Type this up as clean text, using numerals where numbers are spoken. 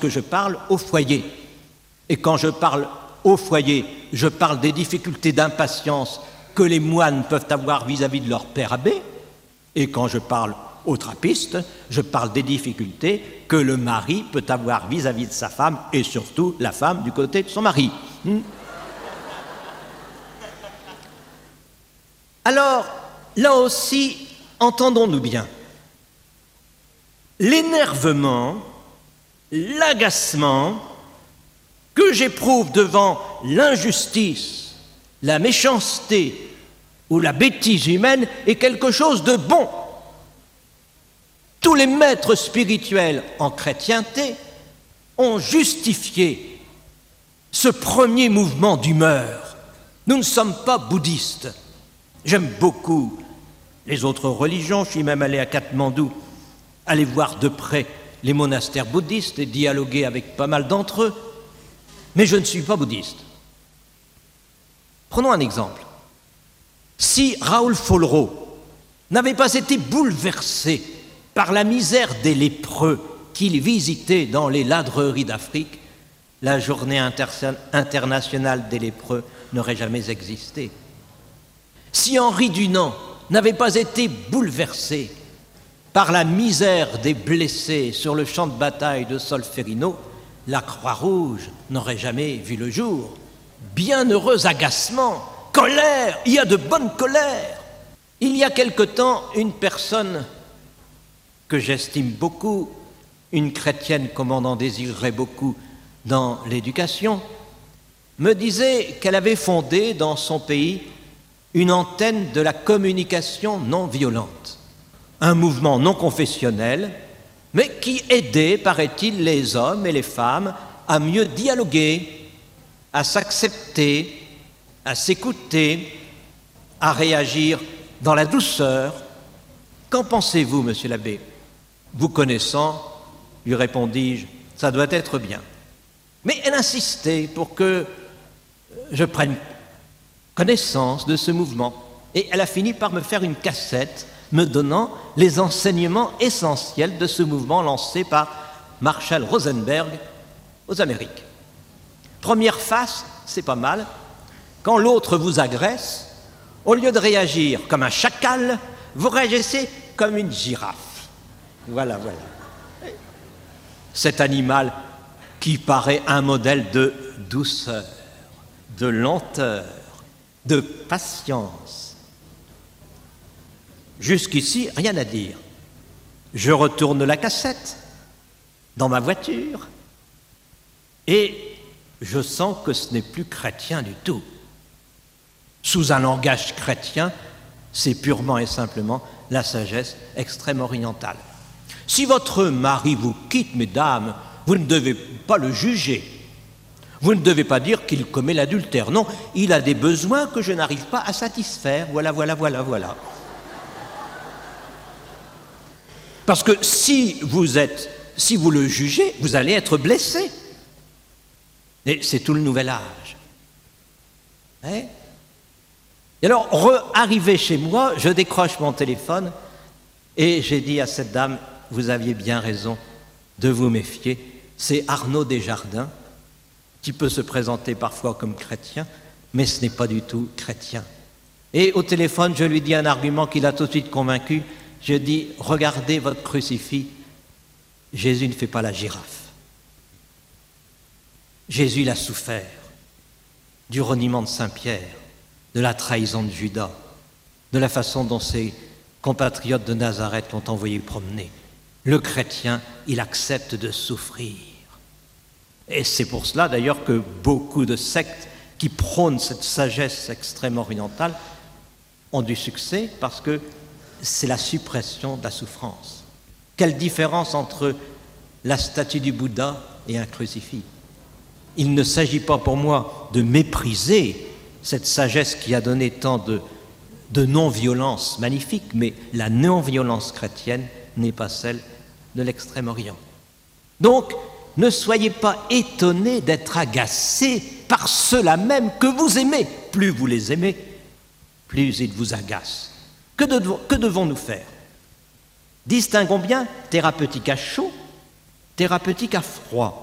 lorsque je parle au foyer. Et quand je parle au foyer, je parle des difficultés d'impatience que les moines peuvent avoir vis-à-vis de leur père abbé. Et quand je parle aux trappistes, je parle des difficultés que le mari peut avoir vis-à-vis de sa femme, et surtout la femme du côté de son mari. Alors, là aussi, entendons-nous bien. L'énervement, l'agacement que j'éprouve devant l'injustice, la méchanceté ou la bêtise humaine est quelque chose de bon. Tous les maîtres spirituels en chrétienté ont justifié ce premier mouvement d'humeur. Nous ne sommes pas bouddhistes. J'aime beaucoup les autres religions. Je suis même allé à Katmandou, aller voir de près les monastères bouddhistes et dialoguer avec pas mal d'entre eux. Mais je ne suis pas bouddhiste. Prenons un exemple. Si Raoul Follereau n'avait pas été bouleversé par la misère des lépreux qu'il visitait dans les ladreries d'Afrique, la journée internationale des lépreux n'aurait jamais existé. Si Henri Dunant n'avait pas été bouleversé par la misère des blessés sur le champ de bataille de Solferino, la Croix-Rouge n'aurait jamais vu le jour. Bienheureux agacement, colère, il y a de bonnes colères. Il y a quelque temps, une personne que j'estime beaucoup, une chrétienne comme on en désirerait beaucoup dans l'éducation, me disait qu'elle avait fondé dans son pays une antenne de la communication non violente, un mouvement non confessionnel, mais qui aidait, paraît-il, les hommes et les femmes à mieux dialoguer, à s'accepter, à s'écouter, à réagir dans la douceur. Qu'en pensez-vous, monsieur l'abbé? Vous connaissant, lui répondis-je, ça doit être bien. Mais elle insistait pour que je prenne connaissance de ce mouvement. Et elle a fini par me faire une cassette me donnant les enseignements essentiels de ce mouvement lancé par Marshall Rosenberg aux Amériques. Première face, c'est pas mal. Quand l'autre vous agresse, au lieu de réagir comme un chacal, vous réagissez comme une girafe. Voilà. Cet animal qui paraît un modèle de douceur, de lenteur, de patience. Jusqu'ici, rien à dire. Je retourne la cassette dans ma voiture et je sens que ce n'est plus chrétien du tout. Sous un langage chrétien, c'est purement et simplement la sagesse extrême orientale. Si votre mari vous quitte, mesdames, vous ne devez pas le juger. Vous ne devez pas dire qu'il commet l'adultère. Non, il a des besoins que je n'arrive pas à satisfaire. Voilà. Parce que si vous le jugez, vous allez être blessé. Et c'est tout le nouvel âge. Et alors, arrivé chez moi, je décroche mon téléphone et j'ai dit à cette dame, vous aviez bien raison de vous méfier. C'est Arnaud Desjardins qui peut se présenter parfois comme chrétien, mais ce n'est pas du tout chrétien. Et au téléphone, je lui dis un argument qui l'a tout de suite convaincu. Je dis, regardez votre crucifix, Jésus ne fait pas la girafe. Jésus il a souffert du reniement de Saint-Pierre, de la trahison de Judas, de la façon dont ses compatriotes de Nazareth l'ont envoyé promener. Le chrétien, il accepte de souffrir. Et c'est pour cela d'ailleurs que beaucoup de sectes qui prônent cette sagesse extrême orientale ont du succès parce que c'est la suppression de la souffrance. Quelle différence entre la statue du Bouddha et un crucifix? Il ne s'agit pas pour moi de mépriser cette sagesse qui a donné tant de non-violence magnifique, mais la non-violence chrétienne n'est pas celle de l'Extrême-Orient. Donc, ne soyez pas étonnés d'être agacés par ceux-là même que vous aimez. Plus vous les aimez, plus ils vous agacent. Que devons-nous faire? Distinguons bien thérapeutique à chaud, thérapeutique à froid.